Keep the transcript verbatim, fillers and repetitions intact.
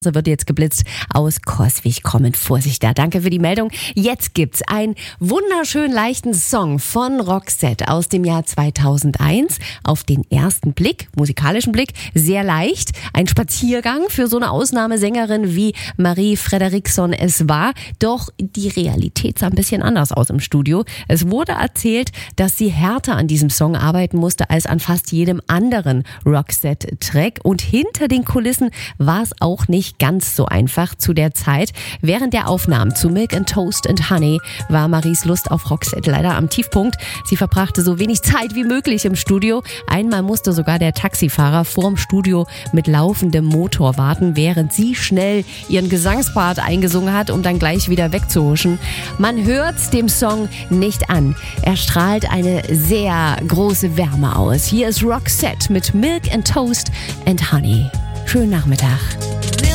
So wird jetzt geblitzt aus Coswig kommend. Vorsicht da. Danke für die Meldung. Jetzt gibt's einen wunderschön leichten Song von Roxette aus dem Jahr zweitausendeins. Auf den ersten Blick, musikalischen Blick, sehr leicht. Ein Spaziergang für so eine Ausnahmesängerin wie Marie Frederiksson es war. Doch die Realität sah ein bisschen anders aus im Studio. Es wurde erzählt, dass sie härter an diesem Song arbeiten musste als an fast jedem anderen Roxette-Track. Und hinter den Kulissen war es auch nicht ganz so einfach zu der Zeit. Während der Aufnahmen zu Milk and Toast and Honey war Maries Lust auf Roxette leider am Tiefpunkt. Sie verbrachte so wenig Zeit wie möglich im Studio. Einmal musste sogar der Taxifahrer vorm Studio mit laufendem Motor warten, während sie schnell ihren Gesangspart eingesungen hat, um dann gleich wieder wegzuhuschen. Man hört's dem Song nicht an. Er strahlt eine sehr große Wärme aus. Hier ist Roxette mit Milk and Toast and Honey. Schönen Nachmittag.